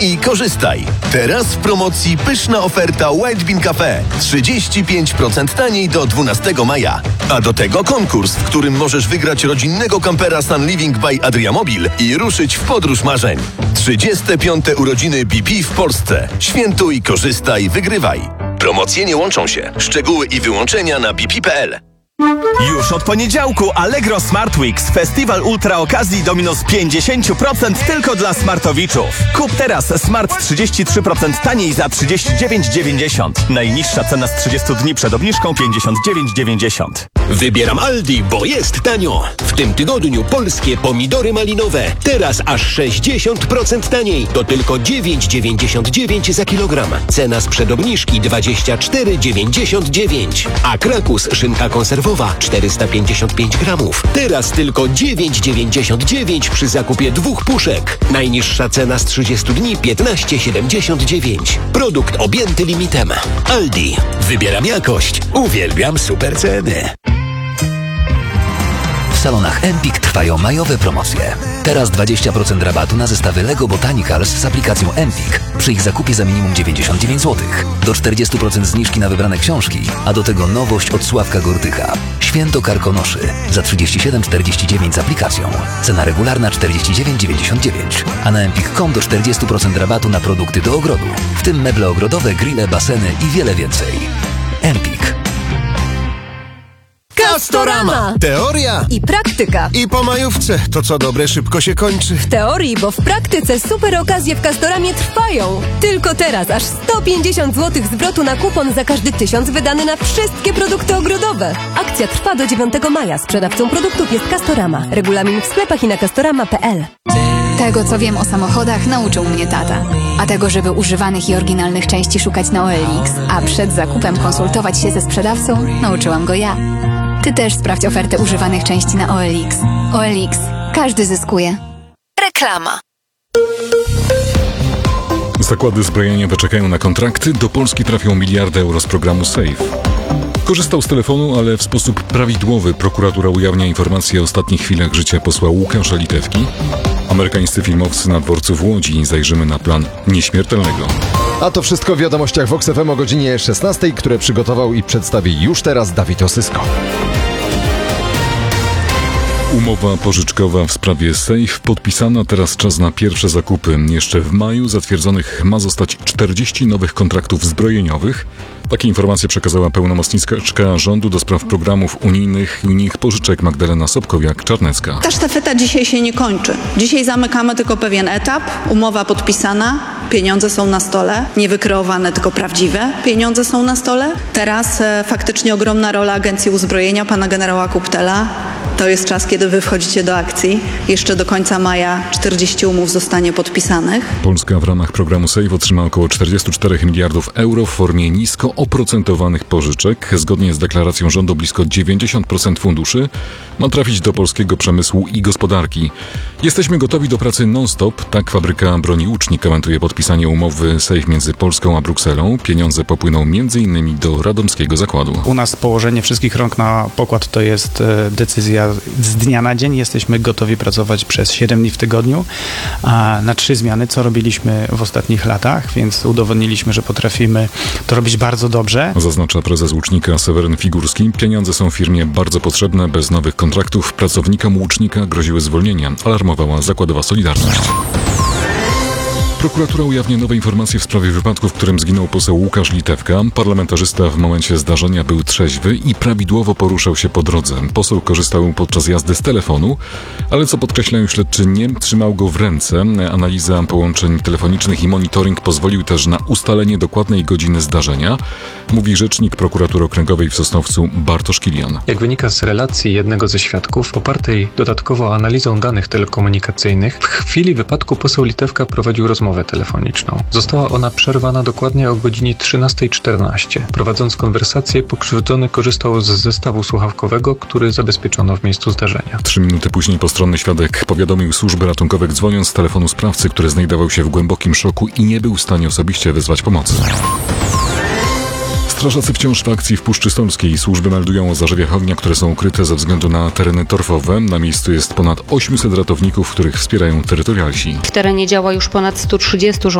i korzystaj. Teraz w promocji pyszna oferta White Bean Cafe. 35% taniej do 12 maja. A do tego konkurs, w którym możesz wygrać rodzinnego kampera Sun Living by Adriamobil i ruszyć w podróż marzeń. 35. urodziny BP w Polsce. Świętuj, korzystaj, wygrywaj. Promocje nie łączą się. Szczegóły i wyłączenia na bp.pl. Już od poniedziałku Allegro Smart Weeks. Festiwal ultra okazji do minus 50% tylko dla smartowiczów. Kup teraz smart 33% taniej za 39,90. Najniższa cena z 30 dni przed obniżką 59,90. Wybieram Aldi, bo jest tanio. W tym tygodniu polskie pomidory malinowe. Teraz aż 60% taniej. To tylko 9,99 za kilogram. Cena sprzed obniżki 24,99. A Krakus szynka konserwowa 455 gramów. Teraz tylko 9,99 przy zakupie 2 puszek. Najniższa cena z 30 dni 15,79. Produkt objęty limitem. Aldi. Wybieram jakość. Uwielbiam super ceny. W salonach Empik trwają majowe promocje. Teraz 20% rabatu na zestawy Lego Botanicals z aplikacją Empik przy ich zakupie za minimum 99 zł. Do 40% zniżki na wybrane książki, a do tego nowość od Sławka Gortycha. Święto Karkonoszy za 37,49 z aplikacją. Cena regularna 49,99, a na empik.com do 40% rabatu na produkty do ogrodu, w tym meble ogrodowe, grille, baseny i wiele więcej. Empik. Castorama! Teoria I praktyka. i po majówce. To co dobre szybko się kończy. W teorii, bo w praktyce super okazje w Castoramie trwają. Tylko teraz aż 150 zł zwrotu na kupon za każdy 1000 wydany na wszystkie produkty ogrodowe. Akcja trwa do 9 maja. Sprzedawcą produktów jest Castorama. Regulamin w sklepach i na castorama.pl. Tego, co wiem o samochodach, nauczył mnie tata. A tego, żeby używanych i oryginalnych części szukać na OLX, a przed zakupem konsultować się ze sprzedawcą, nauczyłam go ja. Ty też sprawdź ofertę używanych części na OLX. OLX. Każdy zyskuje. Reklama. Zakłady zbrojeniowe czekają na kontrakty. Do Polski trafią miliardy euro z programu SAFE. Korzystał z telefonu, ale w sposób prawidłowy. Prokuratura ujawnia informacje o ostatnich chwilach życia posła Łukasza Litewki. Amerykańscy filmowcy na dworcu w Łodzi. Zajrzymy na plan nieśmiertelnego. A to wszystko w wiadomościach Vox FM o godzinie 16, które przygotował i przedstawi już teraz Dawid Osysko. Umowa pożyczkowa w sprawie SAFE podpisana, teraz czas na pierwsze zakupy. Jeszcze w maju zatwierdzonych ma zostać 40 nowych kontraktów zbrojeniowych. Takie informacje przekazała pełnomocniczka rządu do spraw programów unijnych i unijnych pożyczek Magdalena Sobkowiak-Czarnecka. Ta sztafeta dzisiaj się nie kończy. Dzisiaj zamykamy tylko pewien etap. Umowa podpisana, pieniądze są na stole. Nie wykreowane, tylko prawdziwe pieniądze są na stole. Teraz faktycznie ogromna rola Agencji Uzbrojenia, pana generała Kuptela. To jest czas, kiedy wy wchodzicie do akcji. Jeszcze do końca maja 40 umów zostanie podpisanych. Polska w ramach programu SAFE otrzyma około 44 miliardów euro w formie nisko oprocentowanych pożyczek. Zgodnie z deklaracją rządu blisko 90% funduszy ma trafić do polskiego przemysłu i gospodarki. Jesteśmy gotowi do pracy non-stop. Tak fabryka broni Łucznik komentuje podpisanie umowy SAFE między Polską a Brukselą. Pieniądze popłyną m.in. do radomskiego zakładu. U nas położenie wszystkich rąk na pokład to jest decyzja z dnia na dzień. Jesteśmy gotowi pracować przez 7 dni w tygodniu na 3 zmiany, co robiliśmy w ostatnich latach, więc udowodniliśmy, że potrafimy to robić bardzo dobrze. Zaznacza prezes Łucznika Seweryn Figurski. Pieniądze są firmie bardzo potrzebne. Bez nowych kontraktów pracownikom Łucznika groziły zwolnienia, alarmowała zakładowa Solidarność. Prokuratura ujawnia nowe informacje w sprawie wypadku, w którym zginął poseł Łukasz Litewka. Parlamentarzysta w momencie zdarzenia był trzeźwy i prawidłowo poruszał się po drodze. Poseł korzystał podczas jazdy z telefonu, ale co podkreślają śledczy, nie trzymał go w ręce. Analiza połączeń telefonicznych i monitoring pozwolił też na ustalenie dokładnej godziny zdarzenia, mówi rzecznik prokuratury okręgowej w Sosnowcu Bartosz Kilian. Jak wynika z relacji jednego ze świadków, popartej dodatkowo analizą danych telekomunikacyjnych, w chwili wypadku poseł Litewka prowadził rozmowę telefoniczną. Została ona przerwana dokładnie o godzinie 13:14. Prowadząc konwersację, pokrzywdzony korzystał z zestawu słuchawkowego, który zabezpieczono w miejscu zdarzenia. 3 minuty później postronny świadek powiadomił służby ratunkowe, dzwoniąc z telefonu sprawcy, który znajdował się w głębokim szoku i nie był w stanie osobiście wezwać pomocy. Strażacy wciąż w akcji w Puszczy Stolskiej. Służby meldują o zarzewach ognia, które są ukryte ze względu na tereny torfowe. Na miejscu jest ponad 800 ratowników, których wspierają terytorialsi. W terenie działa już ponad 130